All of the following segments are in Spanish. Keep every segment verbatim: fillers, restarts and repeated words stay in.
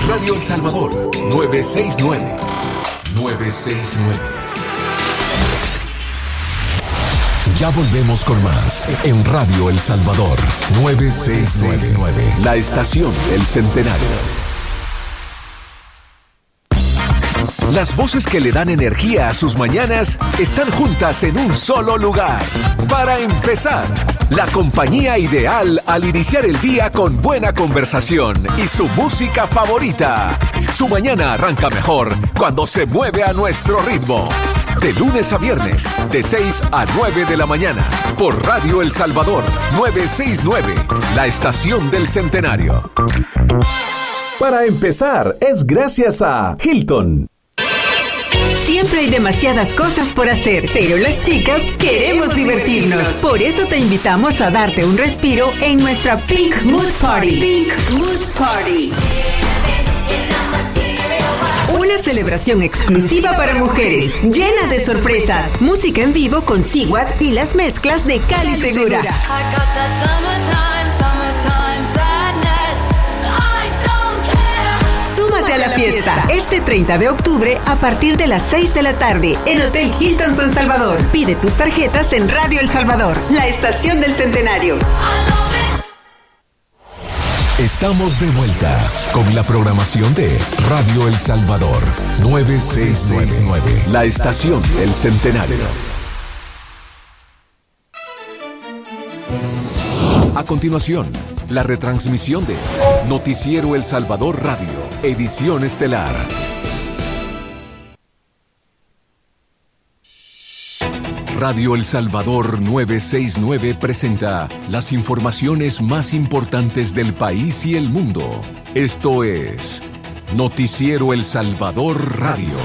Radio El Salvador, nueve seis nueve. nueve seis nueve. Ya volvemos con más en Radio El Salvador, nueve seis nueve, la estación del centenario. Las voces que le dan energía a sus mañanas están juntas en un solo lugar. Para empezar, la compañía ideal al iniciar el día con buena conversación y su música favorita. Su mañana arranca mejor cuando se mueve a nuestro ritmo. De lunes a viernes, de seis a nueve de la mañana, por Radio El Salvador, nueve seis nueve, la estación del centenario. Para empezar, es gracias a Hilton. Siempre hay demasiadas cosas por hacer, pero las chicas queremos divertirnos. Por eso te invitamos a darte un respiro en nuestra Pink Mood Party. Pink Mood Party. Una celebración exclusiva para mujeres, llena de sorpresas, música en vivo con Sigwat y las mezclas de Cali Segura. Súmate a la fiesta este treinta de octubre a partir de las seis de la tarde en Hotel Hilton San Salvador. Pide tus tarjetas en Radio El Salvador, la estación del centenario. Estamos de vuelta con la programación de Radio El Salvador, nueve seis nueve, la estación del centenario. A continuación, la retransmisión de Noticiero El Salvador Radio, edición estelar. Radio El Salvador nueve seis nueve presenta las informaciones más importantes del país y el mundo. Esto es Noticiero El Salvador Radio.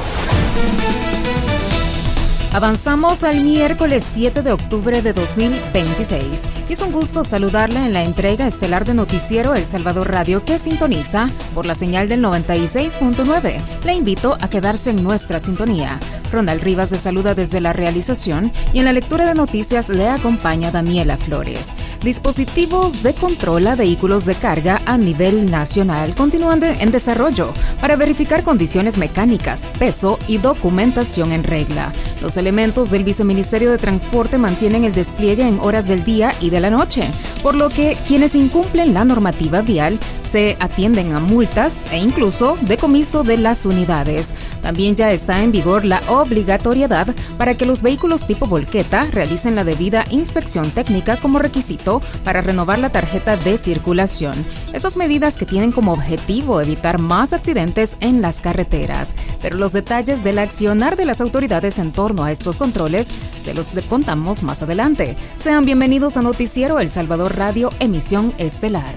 Avanzamos al miércoles siete de octubre de dos mil veintiséis. Y es un gusto saludarla en la entrega estelar de Noticiero El Salvador Radio, que sintoniza por la señal del noventa y seis punto nueve. Le invito a quedarse en nuestra sintonía. Ronald Rivas le saluda desde la realización y en la lectura de noticias le acompaña Daniela Flores. Dispositivos de control a vehículos de carga a nivel nacional continúan de, en desarrollo para verificar condiciones mecánicas, peso y documentación en regla. Los elementos del Viceministerio de Transporte mantienen el despliegue en horas del día y de la noche, por lo que quienes incumplen la normativa vial se atienden a multas e incluso decomiso de las unidades. También ya está en vigor la obligatoriedad para que los vehículos tipo volqueta realicen la debida inspección técnica como requisito para renovar la tarjeta de circulación. Estas medidas que tienen como objetivo evitar más accidentes en las carreteras. Pero los detalles del accionar de las autoridades en torno a estos controles se los contamos más adelante. Sean bienvenidos a Noticiero El Salvador Radio, emisión estelar.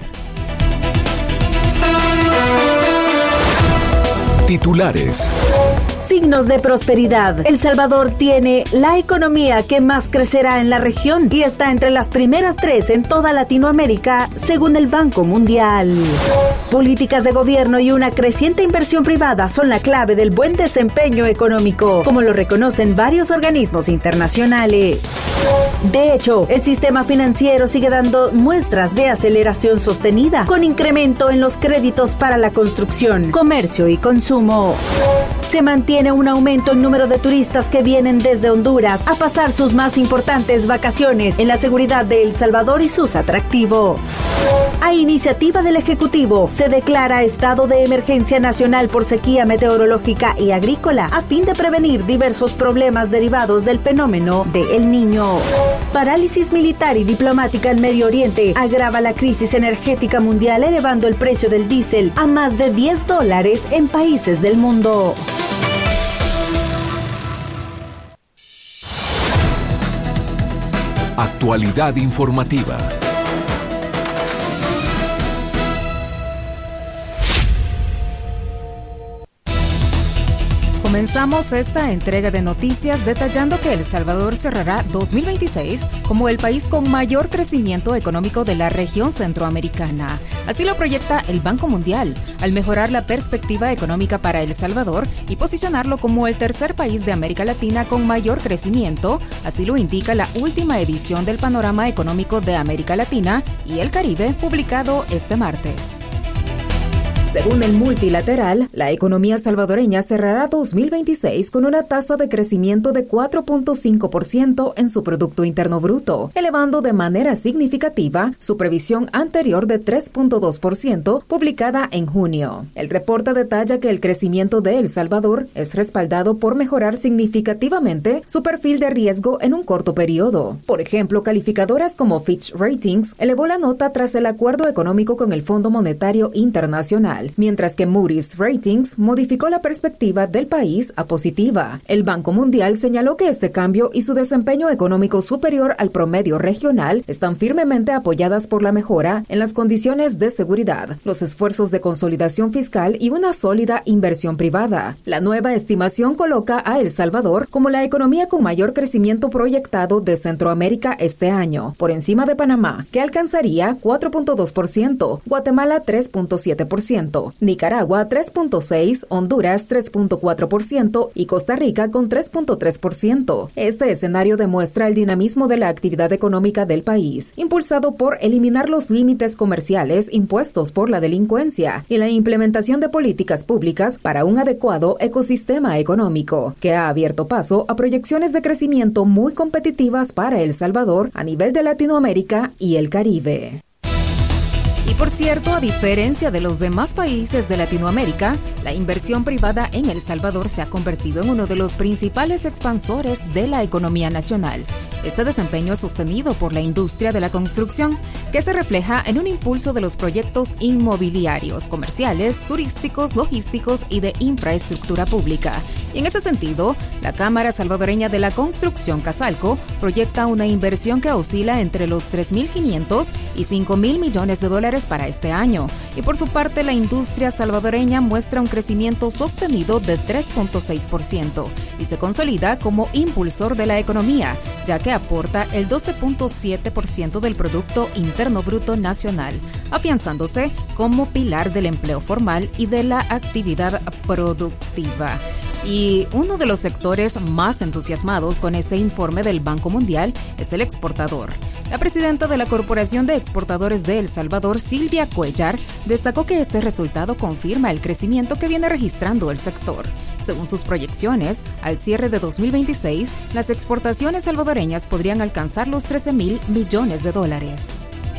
Titulares. Signos de prosperidad. El Salvador tiene la economía que más crecerá en la región y está entre las primeras tres en toda Latinoamérica, según el Banco Mundial. Políticas de gobierno y una creciente inversión privada son la clave del buen desempeño económico, como lo reconocen varios organismos internacionales. De hecho, el sistema financiero sigue dando muestras de aceleración sostenida, con incremento en los créditos para la construcción, comercio y consumo. Se mantiene un aumento en número de turistas que vienen desde Honduras a pasar sus más importantes vacaciones en la seguridad de El Salvador y sus atractivos. A iniciativa del Ejecutivo, se declara estado de emergencia nacional por sequía meteorológica y agrícola a fin de prevenir diversos problemas derivados del fenómeno de El Niño. Parálisis militar y diplomática en Medio Oriente agrava la crisis energética mundial, elevando el precio del diésel a más de diez dólares en países del mundo. Actualidad informativa. Comenzamos esta entrega de noticias detallando que El Salvador cerrará dos mil veintiséis como el país con mayor crecimiento económico de la región centroamericana. Así lo proyecta el Banco Mundial, al mejorar la perspectiva económica para El Salvador y posicionarlo como el tercer país de América Latina con mayor crecimiento. Así lo indica la última edición del Panorama Económico de América Latina y el Caribe, publicado este martes. Según el multilateral, la economía salvadoreña cerrará dos mil veintiséis con una tasa de crecimiento de cuatro punto cinco por ciento en su Producto Interno Bruto, elevando de manera significativa su previsión anterior de tres punto dos por ciento publicada en junio. El reporte detalla que el crecimiento de El Salvador es respaldado por mejorar significativamente su perfil de riesgo en un corto periodo. Por ejemplo, calificadoras como Fitch Ratings elevó la nota tras el acuerdo económico con el Fondo Monetario Internacional, mientras que Moody's Ratings modificó la perspectiva del país a positiva. El Banco Mundial señaló que este cambio y su desempeño económico superior al promedio regional están firmemente apoyadas por la mejora en las condiciones de seguridad, los esfuerzos de consolidación fiscal y una sólida inversión privada. La nueva estimación coloca a El Salvador como la economía con mayor crecimiento proyectado de Centroamérica este año, por encima de Panamá, que alcanzaría cuatro punto dos por ciento, Guatemala tres punto siete por ciento, Nicaragua tres punto seis por ciento, Honduras tres punto cuatro por ciento y Costa Rica con tres punto tres por ciento. Este escenario demuestra el dinamismo de la actividad económica del país, impulsado por eliminar los límites comerciales impuestos por la delincuencia y la implementación de políticas públicas para un adecuado ecosistema económico, que ha abierto paso a proyecciones de crecimiento muy competitivas para El Salvador a nivel de Latinoamérica y el Caribe. Y por cierto, a diferencia de los demás países de Latinoamérica, la inversión privada en El Salvador se ha convertido en uno de los principales expansores de la economía nacional. Este desempeño es sostenido por la industria de la construcción, que se refleja en un impulso de los proyectos inmobiliarios, comerciales, turísticos, logísticos y de infraestructura pública. Y en ese sentido, la Cámara Salvadoreña de la Construcción, Casalco, proyecta una inversión que oscila entre los tres mil quinientos y cinco mil millones de dólares para este año. Y por su parte, la industria salvadoreña muestra un crecimiento sostenido de tres punto seis por ciento y se consolida como impulsor de la economía, ya que aporta el doce punto siete por ciento del Producto Interno Bruto Nacional, afianzándose como pilar del empleo formal y de la actividad productiva. Y uno de los sectores más entusiasmados con este informe del Banco Mundial es el exportador. La presidenta de la Corporación de Exportadores de El Salvador, Silvia Cuellar, destacó que este resultado confirma el crecimiento que viene registrando el sector. Según sus proyecciones, al cierre de dos mil veintiséis, las exportaciones salvadoreñas podrían alcanzar los trece mil millones de dólares.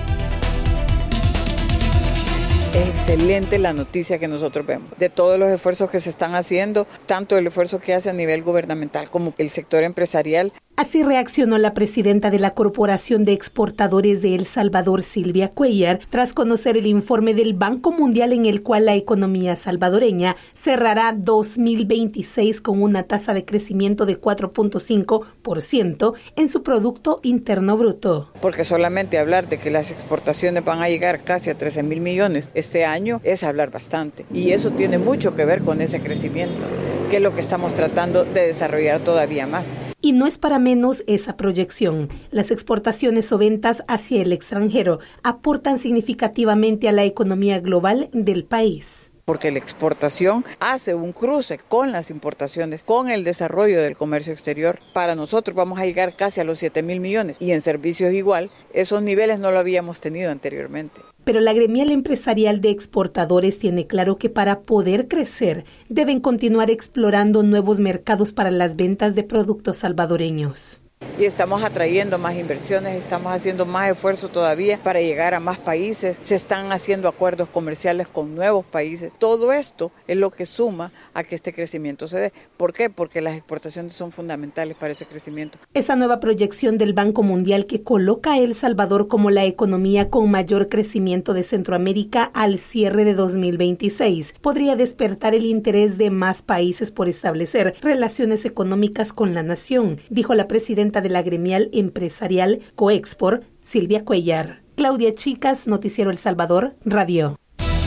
Es excelente la noticia que nosotros vemos, de todos los esfuerzos que se están haciendo, tanto el esfuerzo que hace a nivel gubernamental como el sector empresarial. Así reaccionó la presidenta de la Corporación de Exportadores de El Salvador, Silvia Cuellar, tras conocer el informe del Banco Mundial en el cual la economía salvadoreña cerrará dos mil veintiséis con una tasa de crecimiento de cuatro punto cinco por ciento en su Producto Interno Bruto. Porque solamente hablar de que las exportaciones van a llegar casi a trece mil millones este año es hablar bastante. Y eso tiene mucho que ver con ese crecimiento, que es lo que estamos tratando de desarrollar todavía más. Y no es para menos esa proyección. Las exportaciones o ventas hacia el extranjero aportan significativamente a la economía global del país. Porque la exportación hace un cruce con las importaciones, con el desarrollo del comercio exterior. Para nosotros vamos a llegar casi a los siete mil millones y en servicios igual, esos niveles no lo habíamos tenido anteriormente. Pero la gremial empresarial de exportadores tiene claro que para poder crecer deben continuar explorando nuevos mercados para las ventas de productos salvadoreños. Y estamos atrayendo más inversiones, estamos haciendo más esfuerzo todavía para llegar a más países, se están haciendo acuerdos comerciales con nuevos países. Todo esto es lo que suma a que este crecimiento se dé. ¿Por qué? Porque las exportaciones son fundamentales para ese crecimiento. Esa nueva proyección del Banco Mundial que coloca a El Salvador como la economía con mayor crecimiento de Centroamérica al cierre de dos mil veintiséis podría despertar el interés de más países por establecer relaciones económicas con la nación, dijo la presidenta de la gremial empresarial Coexport, Silvia Cuellar. Claudia Chicas, Noticiero El Salvador, Radio.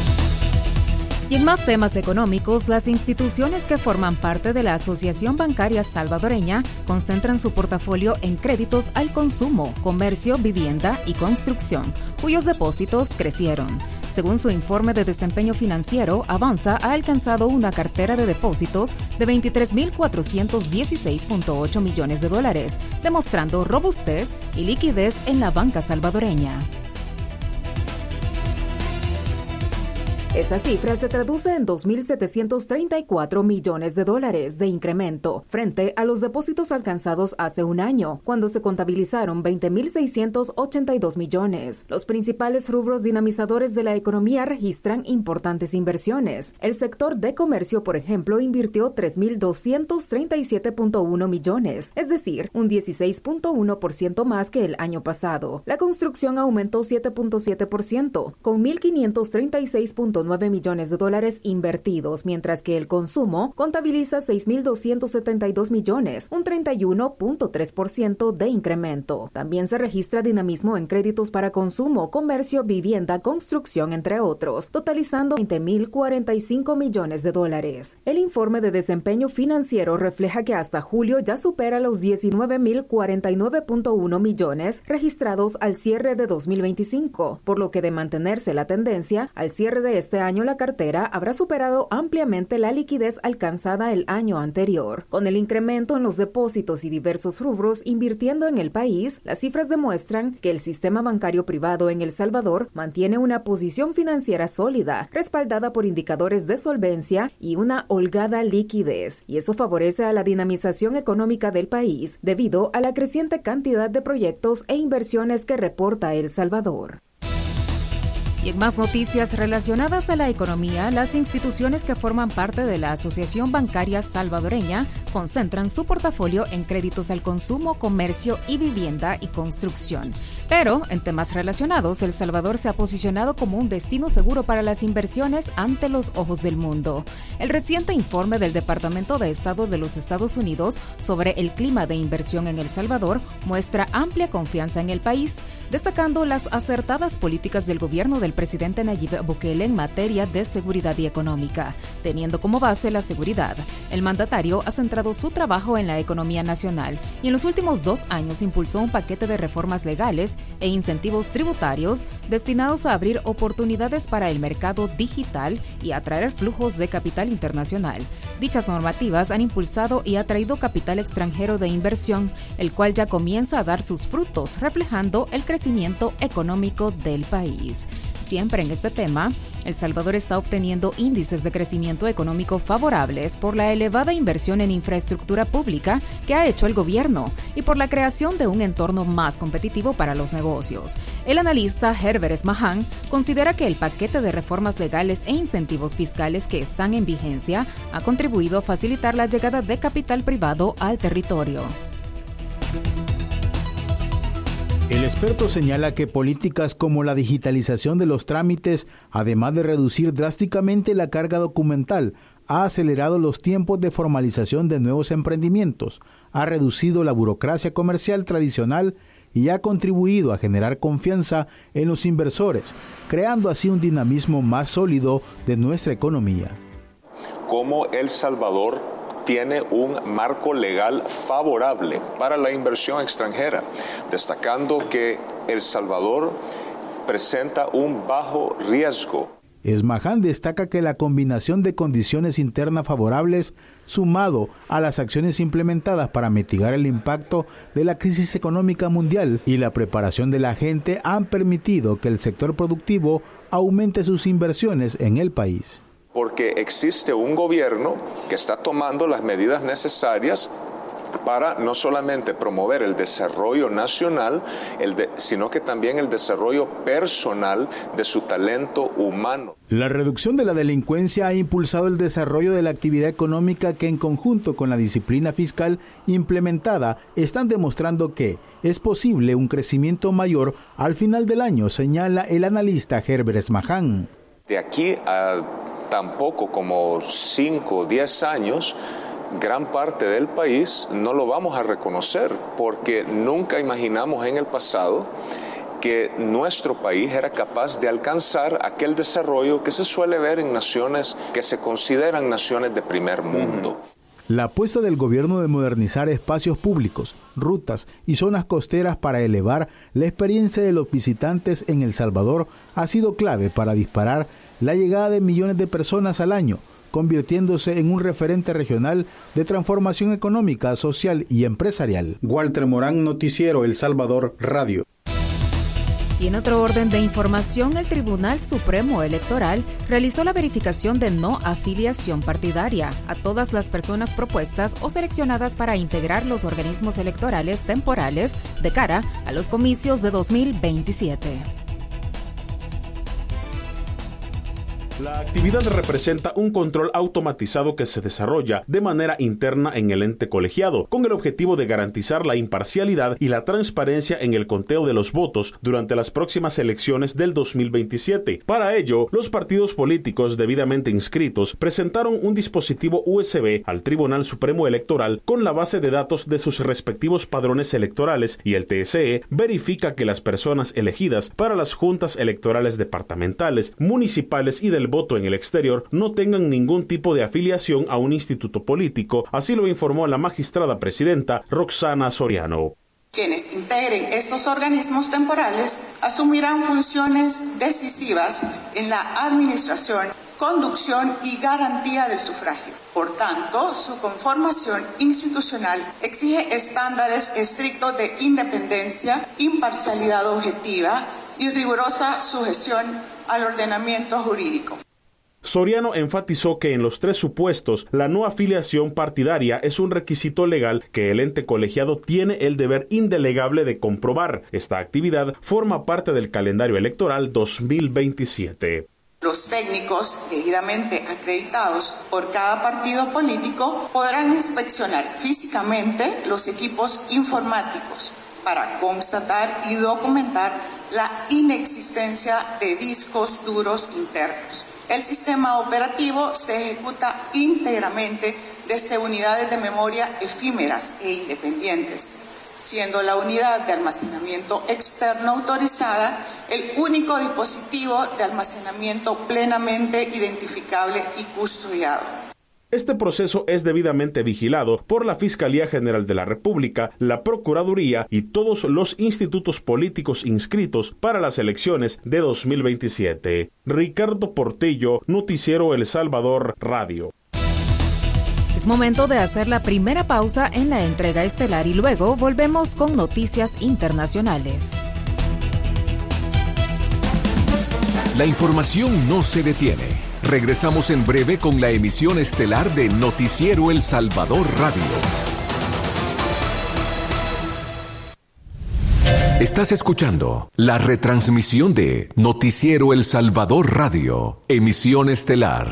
Y en más temas económicos, las instituciones que forman parte de la Asociación Bancaria Salvadoreña concentran su portafolio en créditos al consumo, comercio, vivienda y construcción, cuyos depósitos crecieron. Según su informe de desempeño financiero, Avanza ha alcanzado una cartera de depósitos de veintitrés mil cuatrocientos dieciséis punto ocho millones de dólares, demostrando robustez y liquidez en la banca salvadoreña. Esa cifra se traduce en dos mil setecientos treinta y cuatro millones de dólares de incremento frente a los depósitos alcanzados hace un año, cuando se contabilizaron veinte mil seiscientos ochenta y dos millones. Los principales rubros dinamizadores de la economía registran importantes inversiones. El sector de comercio, por ejemplo, invirtió tres mil doscientos treinta y siete punto uno millones, es decir, un dieciséis punto uno por ciento más que el año pasado. La construcción aumentó siete punto siete por ciento, con mil quinientos treinta y seis punto nueve millones de dólares invertidos, mientras que el consumo contabiliza seis mil doscientos setenta y dos millones, un treinta y uno punto tres por ciento de incremento. También se registra dinamismo en créditos para consumo, comercio, vivienda, construcción, entre otros, totalizando veinte mil cuarenta y cinco millones de dólares. El informe de desempeño financiero refleja que hasta julio ya supera los diecinueve mil cuarenta y nueve punto uno millones registrados al cierre de dos mil veinticinco, por lo que de mantenerse la tendencia, al cierre de este año la cartera habrá superado ampliamente la liquidez alcanzada el año anterior. Con el incremento en los depósitos y diversos rubros invirtiendo en el país, las cifras demuestran que el sistema bancario privado en El Salvador mantiene una posición financiera sólida, respaldada por indicadores de solvencia y una holgada liquidez, y eso favorece a la dinamización económica del país debido a la creciente cantidad de proyectos e inversiones que reporta El Salvador. Y en más noticias relacionadas a la economía, las instituciones que forman parte de la Asociación Bancaria Salvadoreña concentran su portafolio en créditos al consumo, comercio y vivienda y construcción. Pero, en temas relacionados, El Salvador se ha posicionado como un destino seguro para las inversiones ante los ojos del mundo. El reciente informe del Departamento de Estado de los Estados Unidos sobre el clima de inversión en El Salvador muestra amplia confianza en el país, destacando las acertadas políticas del gobierno del presidente Nayib Bukele en materia de seguridad y económica. Teniendo como base la seguridad, el mandatario ha centrado su trabajo en la economía nacional y en los últimos dos años impulsó un paquete de reformas legales e incentivos tributarios destinados a abrir oportunidades para el mercado digital y atraer flujos de capital internacional. Dichas normativas han impulsado y atraído capital extranjero de inversión, el cual ya comienza a dar sus frutos, reflejando el crecimiento económico del país. Siempre en este tema, El Salvador está obteniendo índices de crecimiento económico favorables por la elevada inversión en infraestructura pública que ha hecho el gobierno y por la creación de un entorno más competitivo para los negocios. El analista Herbert Esmahán considera que el paquete de reformas legales e incentivos fiscales que están en vigencia ha contribuido a facilitar la llegada de capital privado al territorio. El experto señala que políticas como la digitalización de los trámites, además de reducir drásticamente la carga documental, ha acelerado los tiempos de formalización de nuevos emprendimientos, ha reducido la burocracia comercial tradicional y ha contribuido a generar confianza en los inversores, creando así un dinamismo más sólido de nuestra economía. Como El Salvador tiene un marco legal favorable para la inversión extranjera, destacando que El Salvador presenta un bajo riesgo. Esmahán destaca que la combinación de condiciones internas favorables, sumado a las acciones implementadas para mitigar el impacto de la crisis económica mundial y la preparación de la gente, han permitido que el sector productivo aumente sus inversiones en el país. Porque existe un gobierno que está tomando las medidas necesarias para no solamente promover el desarrollo nacional, el de, sino que también el desarrollo personal de su talento humano. La reducción de la delincuencia ha impulsado el desarrollo de la actividad económica que, en conjunto con la disciplina fiscal implementada, están demostrando que es posible un crecimiento mayor al final del año, señala el analista Herbert Esmahán. De aquí a tampoco como cinco o diez años, gran parte del país no lo vamos a reconocer porque nunca imaginamos en el pasado que nuestro país era capaz de alcanzar aquel desarrollo que se suele ver en naciones que se consideran naciones de primer mundo. La apuesta del gobierno de modernizar espacios públicos, rutas y zonas costeras para elevar la experiencia de los visitantes en El Salvador ha sido clave para disparar la llegada de millones de personas al año, convirtiéndose en un referente regional de transformación económica, social y empresarial. Walter Morán, Noticiero El Salvador Radio. Y en otro orden de información, el Tribunal Supremo Electoral realizó la verificación de no afiliación partidaria a todas las personas propuestas o seleccionadas para integrar los organismos electorales temporales de cara a los comicios de dos mil veintisiete. La actividad representa un control automatizado que se desarrolla de manera interna en el ente colegiado, con el objetivo de garantizar la imparcialidad y la transparencia en el conteo de los votos durante las próximas elecciones del dos mil veintisiete. Para ello, los partidos políticos debidamente inscritos presentaron un dispositivo U S B al Tribunal Supremo Electoral con la base de datos de sus respectivos padrones electorales, y el T S E verifica que las personas elegidas para las juntas electorales departamentales, municipales y del voto en el exterior no tengan ningún tipo de afiliación a un instituto político, así lo informó la magistrada presidenta Roxana Soriano. Quienes integren estos organismos temporales asumirán funciones decisivas en la administración, conducción y garantía del sufragio. Por tanto, su conformación institucional exige estándares estrictos de independencia, imparcialidad objetiva y rigurosa sujeción al ordenamiento jurídico. Soriano enfatizó que en los tres supuestos, la no afiliación partidaria es un requisito legal que el ente colegiado tiene el deber indelegable de comprobar. Esta actividad forma parte del calendario electoral dos mil veintisiete. Los técnicos debidamente acreditados por cada partido político podrán inspeccionar físicamente los equipos informáticos para constatar y documentar la inexistencia de discos duros internos. El sistema operativo se ejecuta íntegramente desde unidades de memoria efímeras e independientes, siendo la unidad de almacenamiento externo autorizada el único dispositivo de almacenamiento plenamente identificable y custodiado. Este proceso es debidamente vigilado por la Fiscalía General de la República, la Procuraduría y todos los institutos políticos inscritos para las elecciones de dos mil veintisiete. Ricardo Portillo, Noticiero El Salvador Radio. Es momento de hacer la primera pausa en la entrega estelar y luego volvemos con noticias internacionales. La información no se detiene. Regresamos en breve con la emisión estelar de Noticiero El Salvador Radio. Estás escuchando la retransmisión de Noticiero El Salvador Radio, emisión estelar.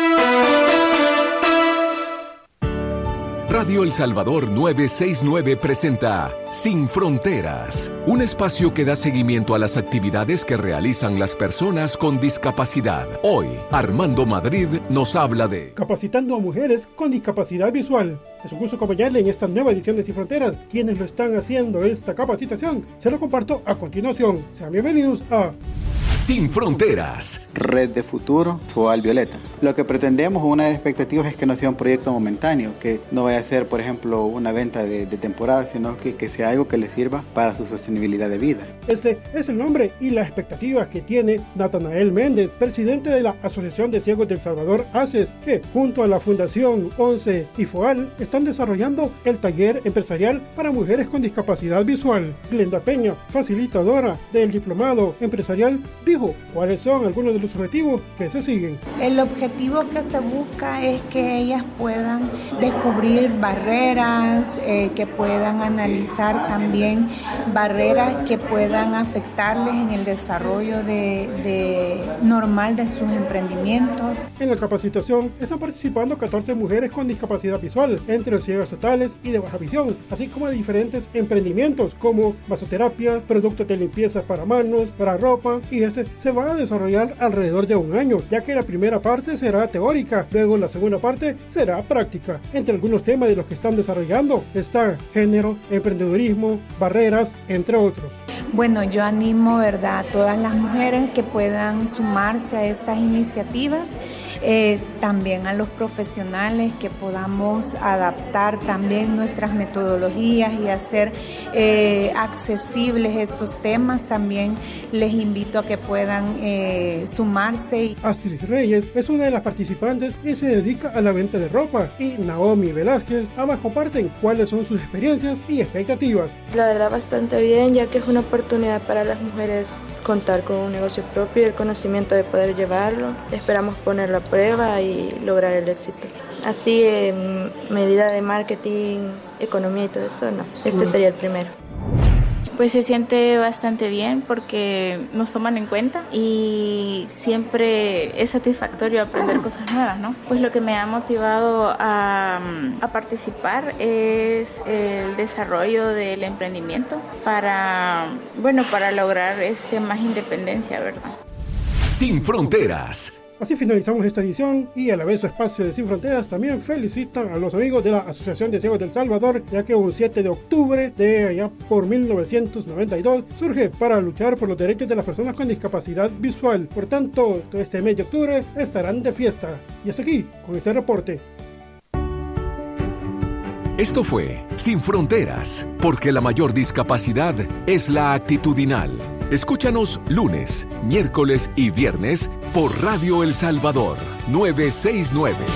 Radio El Salvador novecientos sesenta y nueve presenta Sin Fronteras, un espacio que da seguimiento a las actividades que realizan las personas con discapacidad. Hoy, Armando Madrid nos habla de capacitando a mujeres con discapacidad visual. Es un gusto acompañarle en esta nueva edición de Sin Fronteras. ¿Quiénes lo están haciendo esta capacitación? Se lo comparto a continuación. Sean bienvenidos a Sin Fronteras. Red de Futuro, Foal Violeta. Lo que pretendemos, una de las expectativas es que no sea un proyecto momentáneo, que no vaya a ser, por ejemplo, una venta de, de temporada, sino que, que sea algo que le sirva para su sostenibilidad de vida. Este es el nombre y la expectativa que tiene Natanael Méndez, presidente de la Asociación de Ciegos de El Salvador, ACES, que junto a la Fundación once y Foal están desarrollando el taller empresarial para mujeres con discapacidad visual. Glenda Peña, facilitadora del diplomado empresarial, dijo cuáles son algunos de los objetivos que se siguen. El objetivo que se busca es que ellas puedan descubrir barreras, eh, que puedan analizar también barreras que puedan afectarles en el desarrollo de, de normal de sus emprendimientos. En la capacitación están participando catorce mujeres con discapacidad visual, entre ciegas totales y de baja visión, así como de diferentes emprendimientos como masoterapia, productos de limpieza para manos, para ropa, y este se va a desarrollar alrededor de un año, ya que la primera parte será teórica, luego la segunda parte será práctica. Entre algunos temas de los que están desarrollando está género, emprendedurismo, barreras, entre otros. Bueno, yo animo, ¿verdad?, a todas las mujeres que puedan sumarse a estas iniciativas eh, también a los profesionales que podamos adaptar también nuestras metodologías y hacer eh, accesibles estos temas. También les invito a que puedan eh, sumarse. Astrid Reyes es una de las participantes y se dedica a la venta de ropa, y Naomi Velázquez, ambas comparten cuáles son sus experiencias y expectativas. La verdad bastante bien, ya que es una oportunidad para las mujeres contar con un negocio propio y el conocimiento de poder llevarlo. Esperamos ponerlo a prueba y lograr el éxito. Así, en medida de marketing, economía y todo eso, no. Este sería el primero. Pues se siente bastante bien porque nos toman en cuenta y siempre es satisfactorio aprender cosas nuevas, ¿no? Pues lo que me ha motivado a, a participar es el desarrollo del emprendimiento para, bueno, para lograr este, más independencia, ¿verdad? Sin Fronteras. Así finalizamos esta edición y a la vez su espacio de Sin Fronteras también felicitan a los amigos de la Asociación de Ciegos del Salvador, ya que un siete de octubre de allá por mil novecientos noventa y dos surge para luchar por los derechos de las personas con discapacidad visual. Por tanto, todo este mes de octubre estarán de fiesta. Y hasta aquí con este reporte. Esto fue Sin Fronteras, porque la mayor discapacidad es la actitudinal. Escúchanos lunes, miércoles y viernes por Radio El Salvador novecientos sesenta y nueve.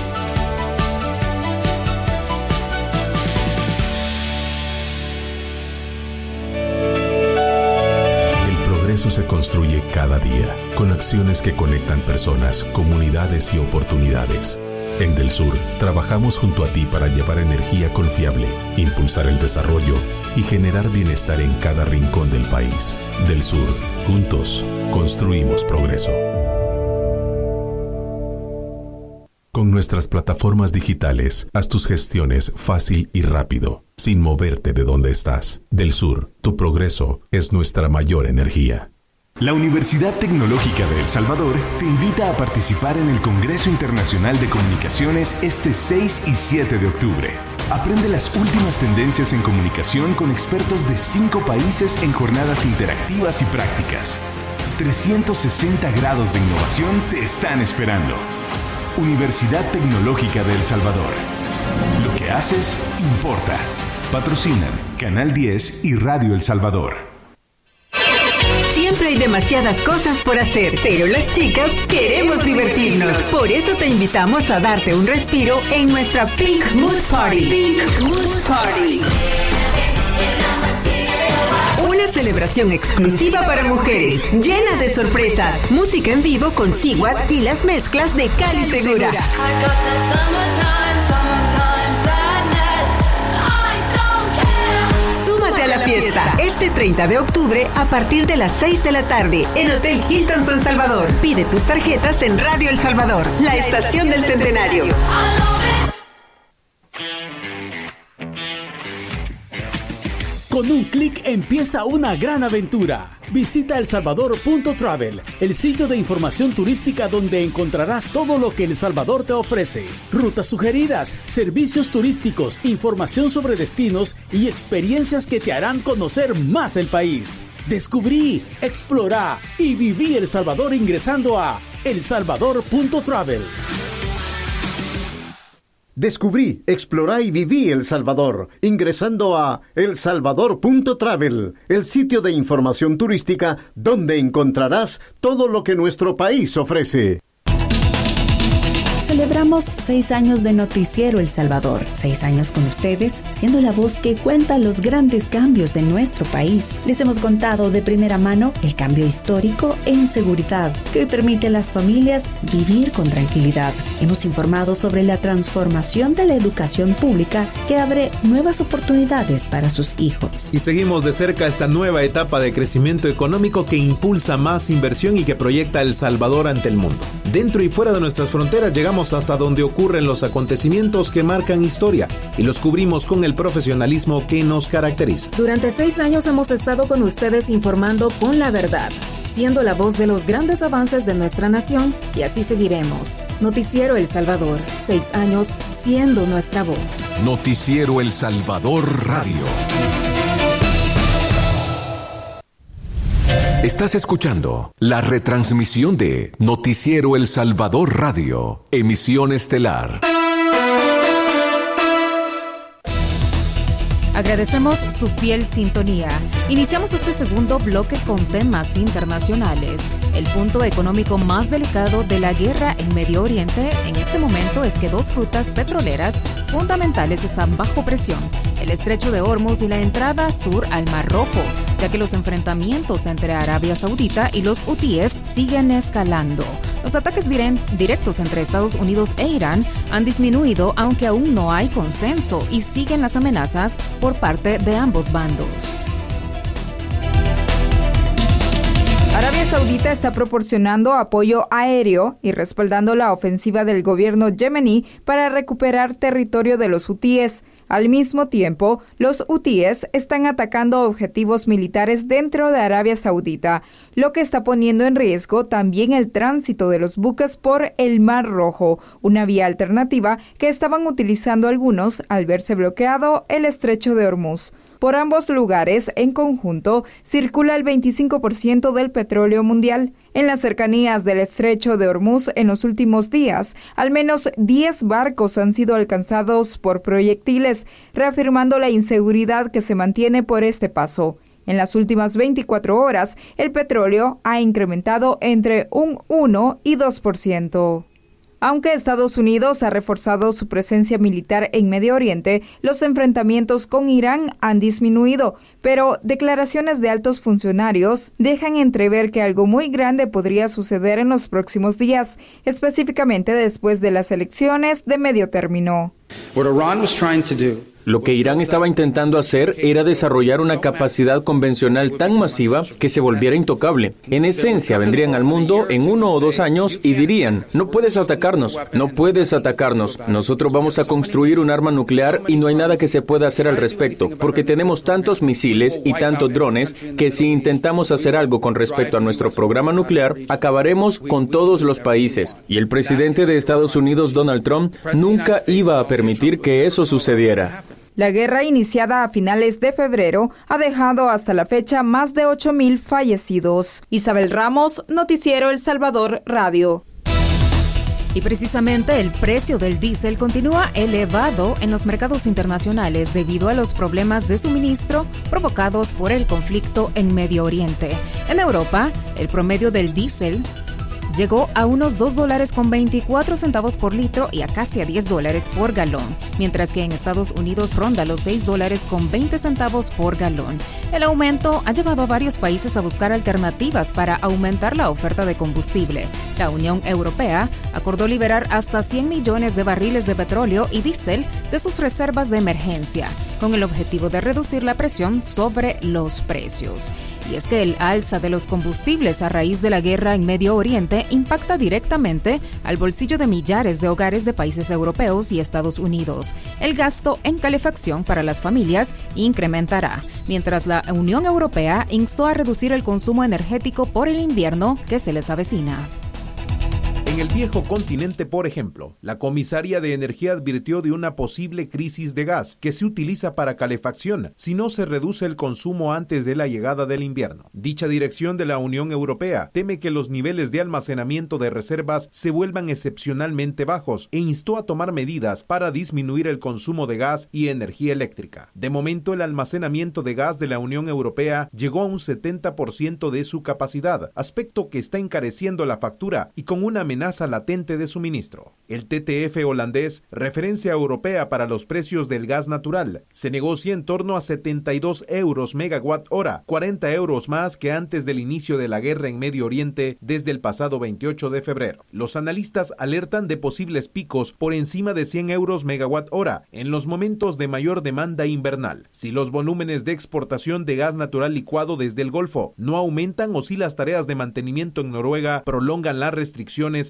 El progreso se construye cada día con acciones que conectan personas, comunidades y oportunidades. En Del Sur, trabajamos junto a ti para llevar energía confiable, impulsar el desarrollo y generar bienestar en cada rincón del país. Del Sur, juntos, construimos progreso. Con nuestras plataformas digitales, haz tus gestiones fácil y rápido, sin moverte de donde estás. Del Sur, tu progreso es nuestra mayor energía. La Universidad Tecnológica de El Salvador te invita a participar en el Congreso Internacional de Comunicaciones este seis y siete de octubre. Aprende las últimas tendencias en comunicación con expertos de cinco países en jornadas interactivas y prácticas. trescientos sesenta grados de innovación te están esperando. Universidad Tecnológica de El Salvador. Lo que haces importa. Patrocinan Canal diez y Radio El Salvador. Siempre hay demasiadas cosas por hacer, pero las chicas queremos divertirnos. Por eso te invitamos a darte un respiro en nuestra Pink Mood Party. Pink Mood Party. Una celebración exclusiva para mujeres, llena de sorpresas, música en vivo con Sigwat y las mezclas de Cali Segura. Súmate a la fiesta este treinta de octubre a partir de las seis de la tarde en Hotel Hilton San Salvador. Pide tus tarjetas en Radio El Salvador, la estación del centenario. Con un clic empieza una gran aventura. Visita el salvador punto travel, el sitio de información turística donde encontrarás todo lo que El Salvador te ofrece. Rutas sugeridas, servicios turísticos, información sobre destinos y experiencias que te harán conocer más el país. Descubrí, explora y viví El Salvador ingresando a el salvador punto travel. Descubrí, explorá y viví El Salvador, ingresando a el salvador punto travel, el sitio de información turística donde encontrarás todo lo que nuestro país ofrece. Celebramos seis años de Noticiero El Salvador. Seis años con ustedes, siendo la voz que cuenta los grandes cambios de nuestro país. Les hemos contado de primera mano el cambio histórico en seguridad, que hoy permite a las familias vivir con tranquilidad. Hemos informado sobre la transformación de la educación pública que abre nuevas oportunidades para sus hijos. Y seguimos de cerca esta nueva etapa de crecimiento económico que impulsa más inversión y que proyecta El Salvador ante el mundo. Dentro y fuera de nuestras fronteras llegamos hasta donde ocurren los acontecimientos que marcan historia y los cubrimos con el profesionalismo que nos caracteriza. Durante seis años hemos estado con ustedes informando con la verdad, siendo la voz de los grandes avances de nuestra nación, y así seguiremos. Noticiero El Salvador, seis años siendo nuestra voz. Noticiero El Salvador Radio. Estás escuchando la retransmisión de Noticiero El Salvador Radio, emisión estelar. Agradecemos su fiel sintonía. Iniciamos este segundo bloque con temas internacionales. El punto económico más delicado de la guerra en Medio Oriente en este momento es que dos rutas petroleras fundamentales están bajo presión: el estrecho de Hormuz y la entrada sur al Mar Rojo, ya que los enfrentamientos entre Arabia Saudita y los hutíes siguen escalando. Los ataques directos entre Estados Unidos e Irán han disminuido, aunque aún no hay consenso, y siguen las amenazas por parte de ambos bandos. Arabia Saudita está proporcionando apoyo aéreo y respaldando la ofensiva del gobierno yemení para recuperar territorio de los hutíes. Al mismo tiempo, los hutíes están atacando objetivos militares dentro de Arabia Saudita, lo que está poniendo en riesgo también el tránsito de los buques por el Mar Rojo, una vía alternativa que estaban utilizando algunos al verse bloqueado el estrecho de Hormuz. Por ambos lugares, en conjunto, circula el veinticinco por ciento del petróleo mundial. En las cercanías del estrecho de Hormuz en los últimos días, al menos diez barcos han sido alcanzados por proyectiles, reafirmando la inseguridad que se mantiene por este paso. En las últimas veinticuatro horas, el petróleo ha incrementado entre un uno y dos por ciento. Aunque Estados Unidos ha reforzado su presencia militar en Medio Oriente, los enfrentamientos con Irán han disminuido, pero declaraciones de altos funcionarios dejan entrever que algo muy grande podría suceder en los próximos días, específicamente después de las elecciones de medio término. What Iran was trying to do Lo que Irán estaba intentando hacer era desarrollar una capacidad convencional tan masiva que se volviera intocable. En esencia, vendrían al mundo en uno o dos años y dirían: no puedes atacarnos, no puedes atacarnos. Nosotros vamos a construir un arma nuclear y no hay nada que se pueda hacer al respecto, porque tenemos tantos misiles y tantos drones que si intentamos hacer algo con respecto a nuestro programa nuclear, acabaremos con todos los países. Y el presidente de Estados Unidos, Donald Trump, nunca iba a permitir que eso sucediera. La guerra iniciada a finales de febrero ha dejado hasta la fecha más de ocho mil fallecidos. Isabel Ramos, Noticiero El Salvador Radio. Y precisamente el precio del diésel continúa elevado en los mercados internacionales debido a los problemas de suministro provocados por el conflicto en Medio Oriente. En Europa, el promedio del diésel llegó a unos dos dólares con veinticuatro centavos por litro y a casi a diez dólares por galón, mientras que en Estados Unidos ronda los seis dólares con veinte centavos por galón. El aumento ha llevado a varios países a buscar alternativas para aumentar la oferta de combustible. La Unión Europea acordó liberar hasta cien millones de barriles de petróleo y diésel de sus reservas de emergencia, con el objetivo de reducir la presión sobre los precios. Y es que el alza de los combustibles a raíz de la guerra en Medio Oriente impacta directamente al bolsillo de millares de hogares de países europeos y Estados Unidos. El gasto en calefacción para las familias incrementará, mientras la Unión Europea instó a reducir el consumo energético por el invierno que se les avecina. En el viejo continente, por ejemplo, la comisaria de energía advirtió de una posible crisis de gas que se utiliza para calefacción si no se reduce el consumo antes de la llegada del invierno. Dicha dirección de la Unión Europea teme que los niveles de almacenamiento de reservas se vuelvan excepcionalmente bajos e instó a tomar medidas para disminuir el consumo de gas y energía eléctrica. De momento, el almacenamiento de gas de la Unión Europea llegó a un setenta por ciento de su capacidad, aspecto que está encareciendo la factura y con una amenaza latente de suministro. El T T F holandés, referencia europea para los precios del gas natural, se negocia en torno a setenta y dos euros megawatt hora, cuarenta euros más que antes del inicio de la guerra en Medio Oriente desde el pasado veintiocho de febrero. Los analistas alertan de posibles picos por encima de cien euros megawatt hora en los momentos de mayor demanda invernal, si los volúmenes de exportación de gas natural licuado desde el Golfo no aumentan o si las tareas de mantenimiento en Noruega prolongan las restricciones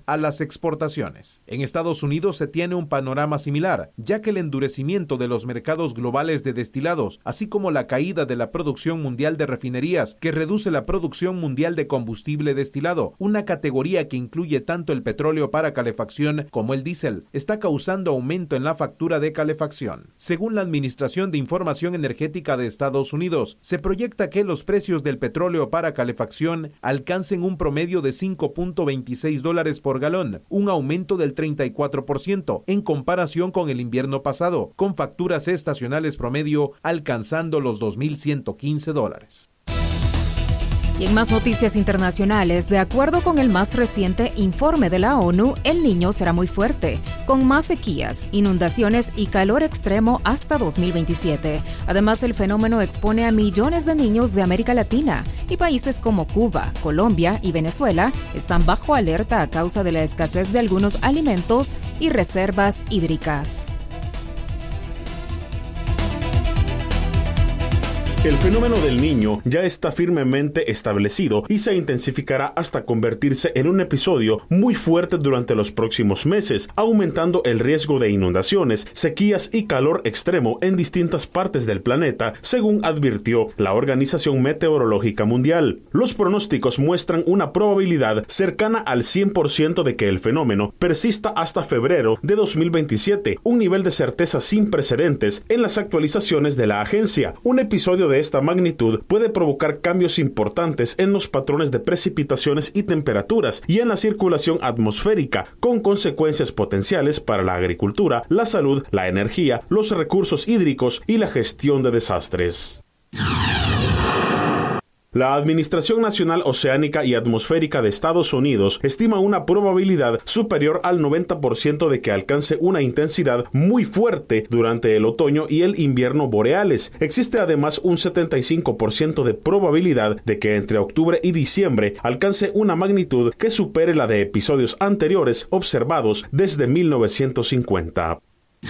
a las exportaciones. En Estados Unidos se tiene un panorama similar, ya que el endurecimiento de los mercados globales de destilados, así como la caída de la producción mundial de refinerías, que reduce la producción mundial de combustible destilado, una categoría que incluye tanto el petróleo para calefacción como el diésel, está causando aumento en la factura de calefacción. Según la Administración de Información Energética de Estados Unidos, se proyecta que los precios del petróleo para calefacción alcancen un promedio de cinco punto veintiséis dólares por galón, un aumento del treinta y cuatro por ciento en comparación con el invierno pasado, con facturas estacionales promedio alcanzando los dos mil ciento quince dólares. Y en más noticias internacionales, de acuerdo con el más reciente informe de la ONU, el Niño será muy fuerte, con más sequías, inundaciones y calor extremo hasta dos mil veintisiete. Además, el fenómeno expone a millones de niños de América Latina y países como Cuba, Colombia y Venezuela están bajo alerta a causa de la escasez de algunos alimentos y reservas hídricas. El fenómeno del Niño ya está firmemente establecido y se intensificará hasta convertirse en un episodio muy fuerte durante los próximos meses, aumentando el riesgo de inundaciones, sequías y calor extremo en distintas partes del planeta, según advirtió la Organización Meteorológica Mundial. Los pronósticos muestran una probabilidad cercana al cien por ciento de que el fenómeno persista hasta febrero de dos mil veintisiete, un nivel de certeza sin precedentes en las actualizaciones de la agencia. Un episodio de esta magnitud puede provocar cambios importantes en los patrones de precipitaciones y temperaturas y en la circulación atmosférica, con consecuencias potenciales para la agricultura, la salud, la energía, los recursos hídricos y la gestión de desastres. La Administración Nacional Oceánica y Atmosférica de Estados Unidos estima una probabilidad superior al noventa por ciento de que alcance una intensidad muy fuerte durante el otoño y el invierno boreales. Existe además un setenta y cinco por ciento de probabilidad de que entre octubre y diciembre alcance una magnitud que supere la de episodios anteriores observados desde mil novecientos cincuenta.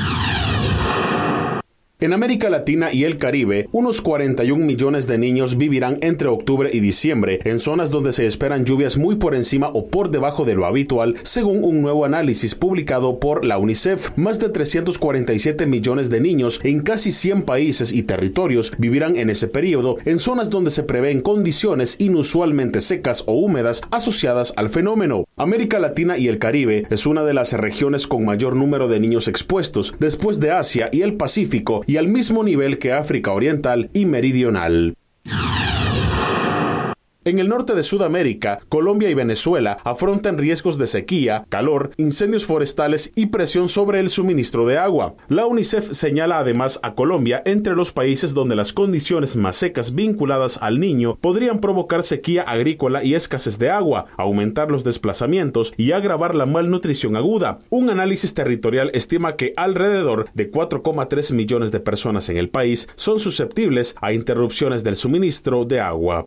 En América Latina y el Caribe, unos cuarenta y un millones de niños vivirán entre octubre y diciembre en zonas donde se esperan lluvias muy por encima o por debajo de lo habitual, según un nuevo análisis publicado por la UNICEF. Más de trescientos cuarenta y siete millones de niños en casi cien países y territorios vivirán en ese periodo en zonas donde se prevén condiciones inusualmente secas o húmedas asociadas al fenómeno. América Latina y el Caribe es una de las regiones con mayor número de niños expuestos, después de Asia y el Pacífico, y al mismo nivel que África Oriental y Meridional. En el norte de Sudamérica, Colombia y Venezuela afrontan riesgos de sequía, calor, incendios forestales y presión sobre el suministro de agua. La UNICEF señala además a Colombia entre los países donde las condiciones más secas vinculadas al Niño podrían provocar sequía agrícola y escasez de agua, aumentar los desplazamientos y agravar la malnutrición aguda. Un análisis territorial estima que alrededor de cuatro coma tres millones de personas en el país son susceptibles a interrupciones del suministro de agua.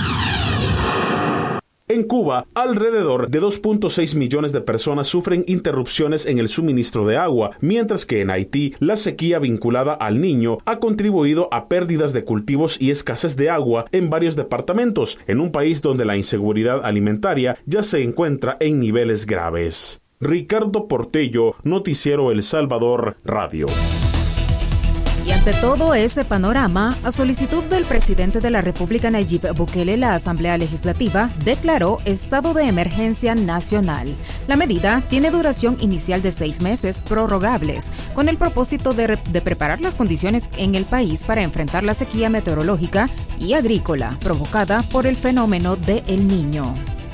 En Cuba, alrededor de dos punto seis millones de personas sufren interrupciones en el suministro de agua, mientras que en Haití, la sequía vinculada al Niño ha contribuido a pérdidas de cultivos y escasez de agua en varios departamentos, en un país donde la inseguridad alimentaria ya se encuentra en niveles graves. Ricardo Portello, Noticiero El Salvador Radio. Y ante todo ese panorama, a solicitud del presidente de la República Nayib Bukele, la Asamblea Legislativa declaró estado de emergencia nacional. La medida tiene duración inicial de seis meses, prorrogables, con el propósito de, re- de preparar las condiciones en el país para enfrentar la sequía meteorológica y agrícola provocada por el fenómeno de El Niño.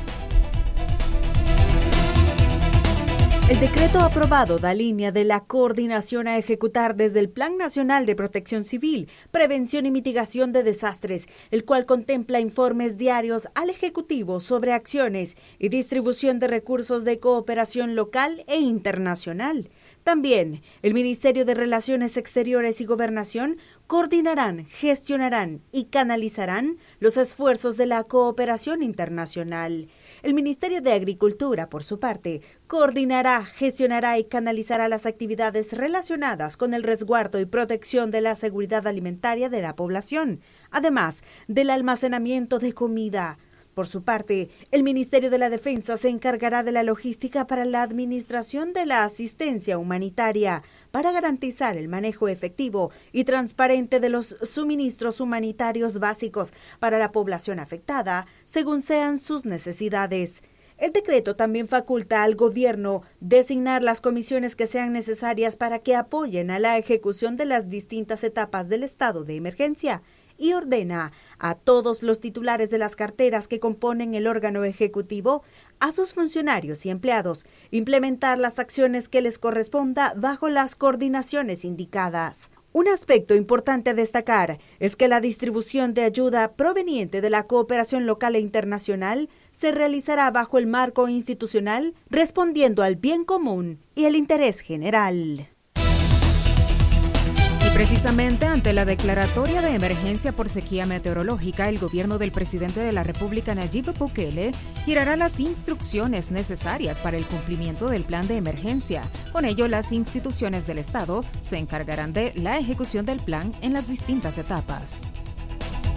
El decreto aprobado da línea de la coordinación a ejecutar desde el Plan Nacional de Protección Civil, Prevención y Mitigación de Desastres, el cual contempla informes diarios al Ejecutivo sobre acciones y distribución de recursos de cooperación local e internacional. También, el Ministerio de Relaciones Exteriores y Gobernación coordinarán, gestionarán y canalizarán los esfuerzos de la cooperación internacional. El Ministerio de Agricultura, por su parte, coordinará, gestionará y canalizará las actividades relacionadas con el resguardo y protección de la seguridad alimentaria de la población, además del almacenamiento de comida. Por su parte, el Ministerio de la Defensa se encargará de la logística para la administración de la asistencia humanitaria, para garantizar el manejo efectivo y transparente de los suministros humanitarios básicos para la población afectada, según sean sus necesidades. El decreto también faculta al gobierno designar las comisiones que sean necesarias para que apoyen a la ejecución de las distintas etapas del estado de emergencia y ordena a todos los titulares de las carteras que componen el órgano ejecutivo, a sus funcionarios y empleados, implementar las acciones que les corresponda bajo las coordinaciones indicadas. Un aspecto importante a destacar es que la distribución de ayuda proveniente de la cooperación local e internacional se realizará bajo el marco institucional, respondiendo al bien común y el interés general. Precisamente ante la declaratoria de emergencia por sequía meteorológica, el gobierno del presidente de la República, Nayib Bukele, girará las instrucciones necesarias para el cumplimiento del plan de emergencia. Con ello, las instituciones del Estado se encargarán de la ejecución del plan en las distintas etapas.